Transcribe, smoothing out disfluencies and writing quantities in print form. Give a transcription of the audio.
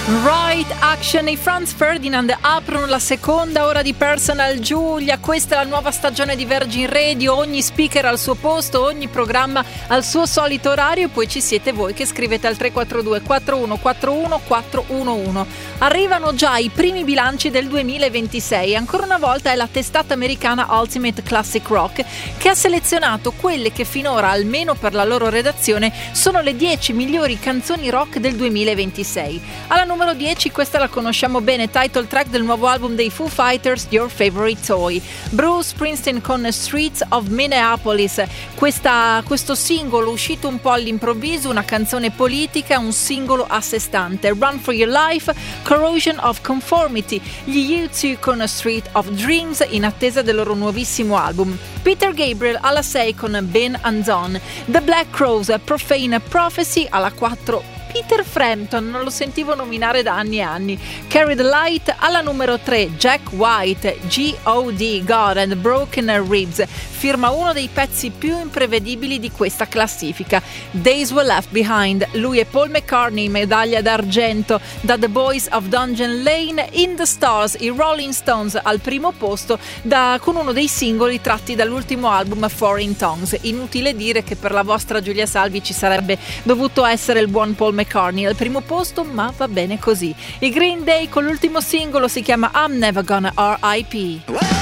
Right Action, i Franz Ferdinand aprono la seconda ora di Personal Giulia. Questa è la nuova stagione di Virgin Radio, ogni speaker al suo posto, ogni programma al suo solito orario, e poi ci siete voi che scrivete al 342 4141 411. Arrivano già i primi bilanci del 2026, ancora una volta è la testata americana Ultimate Classic Rock che ha selezionato quelle che finora, almeno per la loro redazione, sono le 10 migliori canzoni rock del 2026. Alla numero 10, questa la conosciamo bene, title track del nuovo album dei Foo Fighters, Your Favorite Toy. Bruce Springsteen con Streets of Minneapolis, questo singolo uscito un po' all'improvviso, una canzone politica, un singolo a sé stante. Run for Your Life, Corrosion of Conformity, gli U2 con Street of Dreams in attesa del loro nuovissimo album. Peter Gabriel alla 6 con Ben Anzon, The Black Crowes, Profane Prophecy alla 4. Peter Frampton, non lo sentivo nominare da anni e anni. Carry the Light alla numero 3, Jack White, G.O.D. God and Broken Ribs, firma uno dei pezzi più imprevedibili di questa classifica. Days Were Left Behind, lui e Paul McCartney, medaglia d'argento da The Boys of Dungeon Lane. In the Stars, i Rolling Stones al primo posto con uno dei singoli tratti dall'ultimo album Foreign Tongues. Inutile dire che per la vostra Giulia Salvi ci sarebbe dovuto essere il buon Paul McCartney al primo posto, ma va bene così. I Green Day con l'ultimo singolo si chiama I'm Never Gonna R.I.P.